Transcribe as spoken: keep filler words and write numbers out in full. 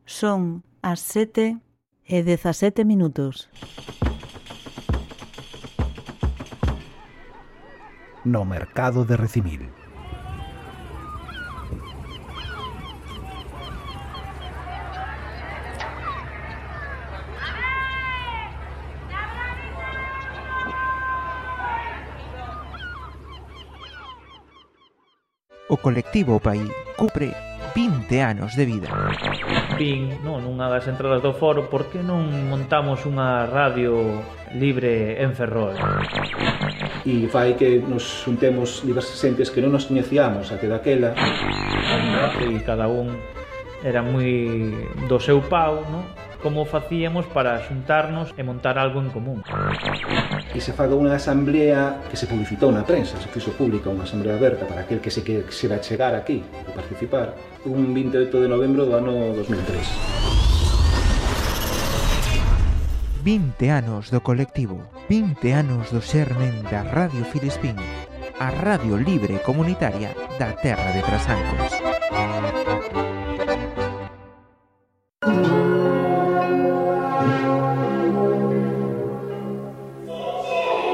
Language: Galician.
Son as sete e dezasete minutos. No mercado de Recimil. O colectivo Pai cumpre vinte anos de vida. Vin, non, nunha das entradas do foro, por que non montamos unha radio libre en Ferrol? E fai que nos xuntemos diversas xentes que non nos coñecíamos até daquela. E cada un era moi do seu pau, non? Como facíamos para xuntarnos e montar algo en común. E se faga unha asamblea que se publicitou na prensa, se fixo pública unha asamblea aberta para aquel que se quixera chegar aquí e participar, un vinte e oito de novembro do ano dos mil tres. vinte anos do colectivo, vinte anos do xermen da Radio Filispín, a radio libre comunitaria da terra de Trasancos.